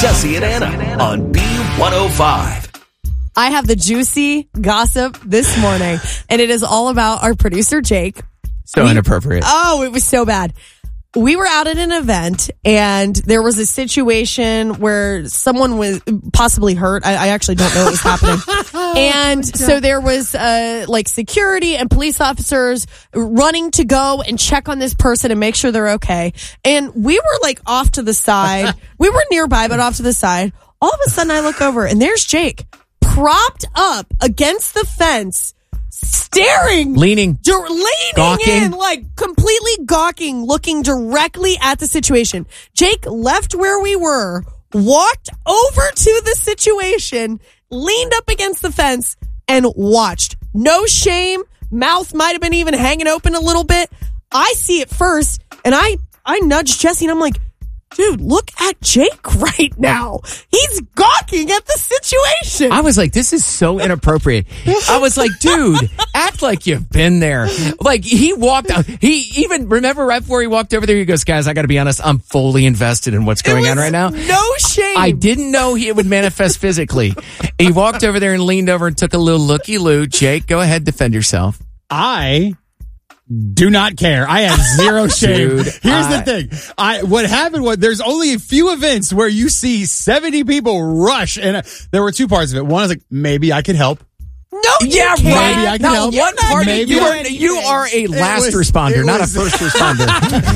Jesse and Anna on B105. I have the juicy gossip this morning, and it is all about our producer, Jake. So inappropriate. Oh, it was so bad. We were out at an event, and there was a situation where someone was possibly hurt. I actually don't know what was happening. And so there was security and police officers running to go and check on this person and make sure they're okay. And we were off to the side. We were nearby, but off to the side. All of a sudden, I look over, and there's Jake propped up against the fence, staring, leaning gawking. In, completely gawking, looking directly at the situation. Jake left where we were, walked over to the situation, leaned up against the fence, and watched. No shame. Mouth might have been even hanging open a little bit. I see it first, and I nudged Jesse, and I'm like, dude, look at Jake right now. He's gawking at the situation. I was like, this is so inappropriate. I was like, dude, act like you've been there. He walked out. He even, remember right before he walked over there, he goes, guys, I got to be honest, I'm fully invested in what's going on right now. No shame. I didn't know it would manifest physically. He walked over there and leaned over and took a little looky-loo. Jake, go ahead, defend yourself. I do not care. I have zero shame. Dude, Here's the thing. What happened was there's only a few events where you see 70 people rush, and there were two parts of it. One is maybe I could help. No, you can't. Maybe I can help. One part, you are a last responder, not a first responder.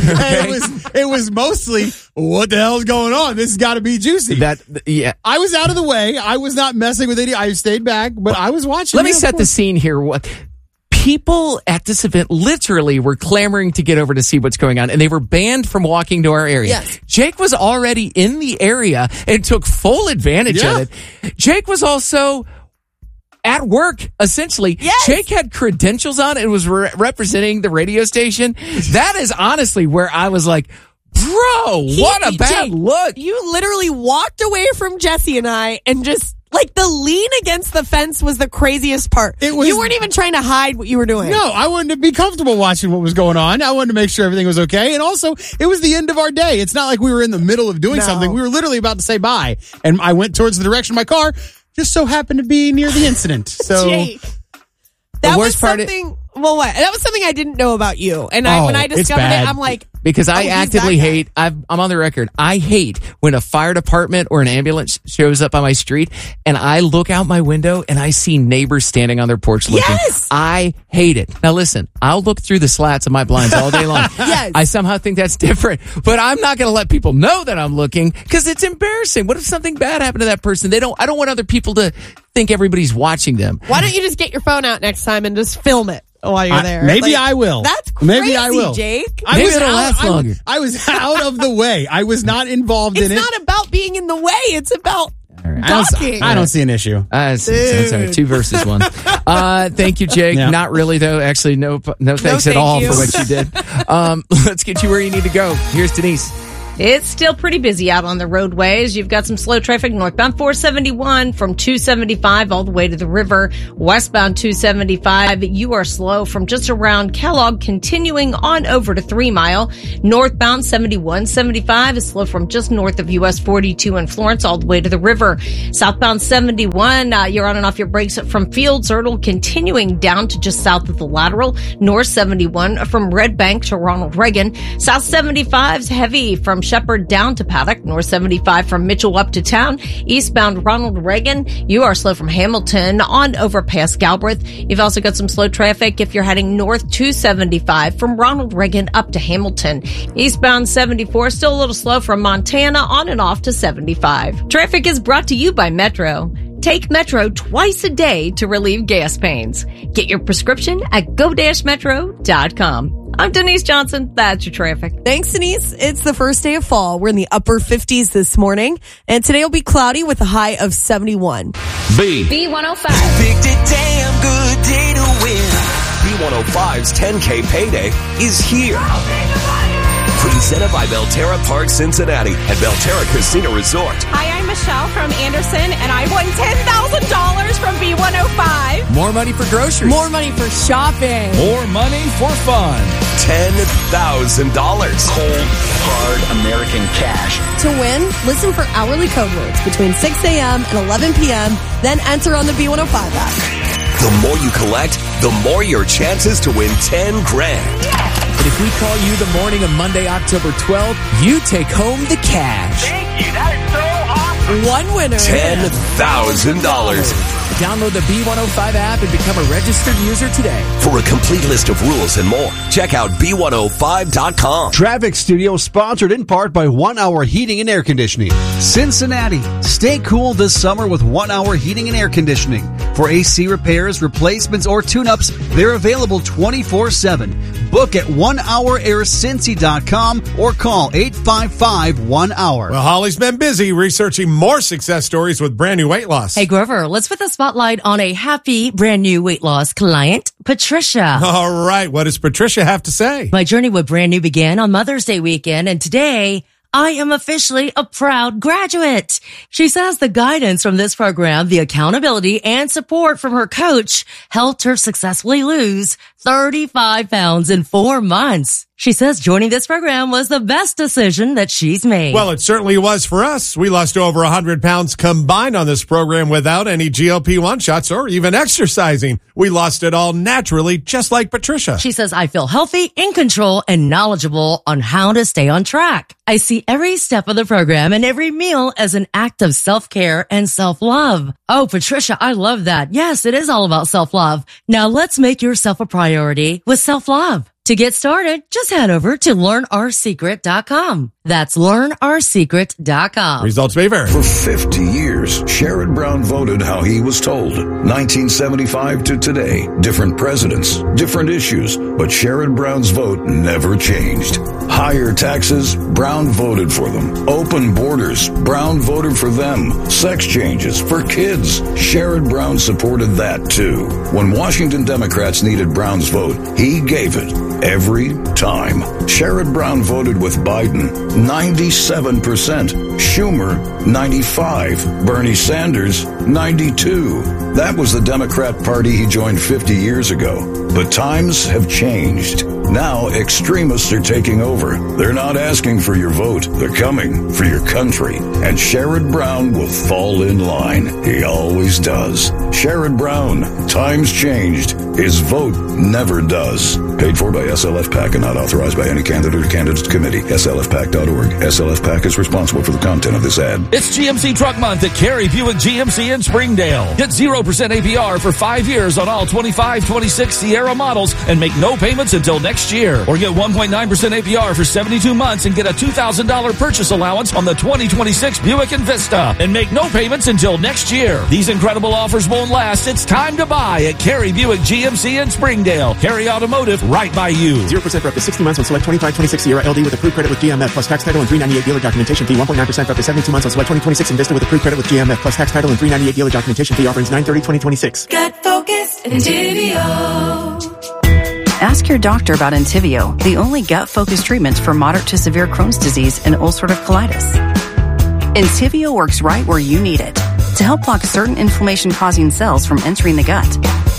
It was mostly, what the hell's going on? This has got to be juicy. I was out of the way. I was not messing with it. I stayed back, but I was watching. Let me set the scene here. People at this event literally were clamoring to get over to see what's going on, and they were banned from walking to our area. Yes. Jake was already in the area and took full advantage of it. Jake was also at work, essentially. Yes. Jake had credentials on and was representing the radio station. That is honestly where I was like, bro, what a bad look. You literally walked away from Jesse and I and just... the lean against the fence was the craziest part. You weren't even trying to hide what you were doing. No, I wanted to be comfortable watching what was going on. I wanted to make sure everything was okay. And also, it was the end of our day. It's not like we were in the middle of doing something. We were literally about to say bye. And I went towards the direction of my car, just so happened to be near the incident. So Jake, that was something... that was something I didn't know about you. And when I discovered it, I'm like... Because I actively hate, I'm on the record, I hate when a fire department or an ambulance shows up on my street and I look out my window and I see neighbors standing on their porch looking. Yes! I hate it. Now listen, I'll look through the slats of my blinds all day long. Yes. I somehow think that's different, but I'm not going to let people know that I'm looking because it's embarrassing. What if something bad happened to that person? I don't want other people to think everybody's watching them. Why don't you just get your phone out next time and just film it while you're there? Maybe I will. That's crazy, maybe I will. Jake. Maybe it'll last longer. I was out of the way. I was not involved in it. It's not about being in the way. It's about talking. I don't see an issue. Sorry, 2 versus 1. Thank you, Jake. Yeah. Not really, though. Actually, no thanks at all for what you did. Let's get you where you need to go. Here's Denise. It's still pretty busy out on the roadways. You've got some slow traffic northbound 471 from 275 all the way to the river. Westbound 275, you are slow from just around Kellogg, continuing on over to 3 Mile. Northbound 7175 is slow from just north of US 42 in Florence all the way to the river. Southbound 71, you're on and off your brakes from Fields Erdel, continuing down to just south of the lateral. North 71 from Red Bank to Ronald Reagan. South 75's heavy from Shepherd down to Paddock. North 75 from Mitchell up to town. Eastbound Ronald Reagan, you are slow from Hamilton on over past Galbraith. You've also got some slow traffic if you're heading north 275 from Ronald Reagan up to Hamilton. Eastbound 74, still a little slow from Montana on and off to 75. Traffic is brought to you by Metro. Take Metro twice a day to relieve gas pains. Get your prescription at go-metro.com. I'm Denise Johnson. That's your traffic. Thanks, Denise. It's the first day of fall. We're in the upper 50s this morning, and today will be cloudy with a high of 71. B105. Picked a damn good day to win. B105's 10K payday is here. Presented by Belterra Park Cincinnati and Belterra Casino Resort. Hi, I'm Michelle from Anderson, and I won $10,000 from B105. More money for groceries. More money for shopping. More money for fun. $10,000. Cold, hard American cash. To win, listen for hourly code words between 6 a.m. and 11 p.m., then enter on the B105 app. The more you collect, the more your chances to win $10,000. And if we call you the morning of Monday, October 12th, you take home the cash. Thank you. That is so awesome. One winner. $10,000. Download the B105 app and become a registered user today. For a complete list of rules and more, check out B105.com. Traffic Studio sponsored in part by 1 Hour Heating and Air Conditioning. Cincinnati, stay cool this summer with 1 Hour Heating and Air Conditioning. For AC repairs, replacements, or tune-ups, they're available 24/7. Book at onehouraircincy.com or call 855-1HOUR. Well, Holly's been busy researching more success stories with brand new weight loss. Hey, Grover, let's put the spotlight on a happy brand new weight loss client, Patricia. All right. What does Patricia have to say? My journey with brand new began on Mother's Day weekend, and today I am officially a proud graduate. She says the guidance from this program, the accountability and support from her coach helped her successfully lose 35 pounds in 4 months. She says joining this program was the best decision that she's made. Well, it certainly was for us. We lost over 100 pounds combined on this program without any GLP-1 shots or even exercising. We lost it all naturally, just like Patricia. She says, I feel healthy, in control, and knowledgeable on how to stay on track. I see every step of the program and every meal as an act of self-care and self-love. Oh, Patricia, I love that. Yes, it is all about self-love. Now let's make yourself a priority with self-love. To get started, just head over to learnoursecret.com. That's learnoursecret.com. Results may vary. For 50 years, Sherrod Brown voted how he was told. 1975 to today, different presidents, different issues, but Sherrod Brown's vote never changed. Higher taxes, Brown voted for them. Open borders, Brown voted for them. Sex changes for kids, Sherrod Brown supported that too. When Washington Democrats needed Brown's vote, he gave it. Every time. Sherrod Brown voted with Biden, 97%. Schumer, 95%. Bernie Sanders, 92%. That was the Democrat Party he joined 50 years ago. But times have changed. Now extremists are taking over. They're not asking for your vote. They're coming for your country. And Sherrod Brown will fall in line. He always does. Sherrod Brown, times changed. His vote never does. Paid for by SLF PAC and not authorized by any candidate or candidates committee. SLFPAC.org. SLF PAC is responsible for the content of this ad. It's GMC Truck Month at Cary Buick GMC in Springdale. Get 0% APR for 5 years on all 25, 26 Sierra models and make no payments until next year. Or get 1.9% APR for 72 months and get a $2,000 purchase allowance on the 2026 Buick Envista and make no payments until next year. These incredible offers won't last. It's time to buy at Cary Buick GMC in Springdale. Cary Automotive, right by you. 0% for up to 60 months on select 25, 26 Sierra LD with approved credit with GMF plus tax title and $398 dealer documentation fee. 1.9% for up to 72 months on select 2026 Envista with approved credit with GMF plus tax title and $398 dealer documentation fee. Offerings 9/30/2026. Get focused, Entivio. Ask your doctor about Entivio, the only gut-focused treatment for moderate to severe Crohn's disease and ulcerative colitis. Entivio works right where you need it to help block certain inflammation-causing cells from entering the gut.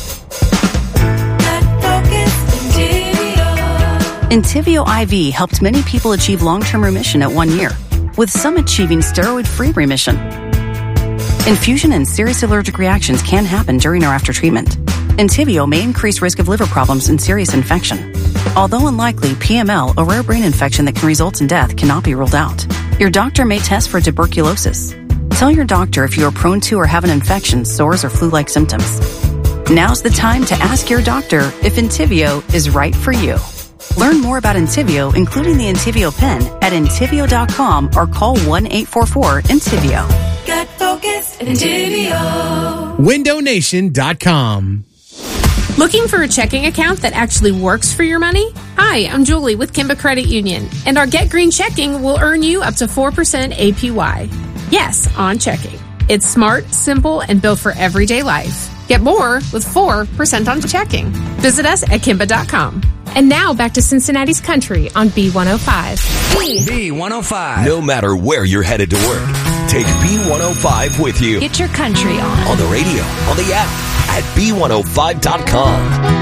Entivio IV helped many people achieve long-term remission at 1 year, with some achieving steroid-free remission. Infusion and serious allergic reactions can happen during or after treatment. Entivio may increase risk of liver problems and serious infection. Although unlikely, PML, a rare brain infection that can result in death, cannot be ruled out. Your doctor may test for tuberculosis. Tell your doctor if you are prone to or have an infection, sores, or flu-like symptoms. Now's the time to ask your doctor if Entivio is right for you. Learn more about Entivio, including the Entivio pen, at Entivio.com or call 1-844-ENTIVIO. Get focused, Entivio. WindowNation.com. Looking for a checking account that actually works for your money? Hi, I'm Julie with Kimba Credit Union, and our Get Green checking will earn you up to 4% APY. Yes, on checking. It's smart, simple, and built for everyday life. Get more with 4% on checking. Visit us at Kimba.com. And now back to Cincinnati's Country on B105. B105. No matter where you're headed to work, take B105 with you. Get your country on. On the radio, on the app, at B105.com.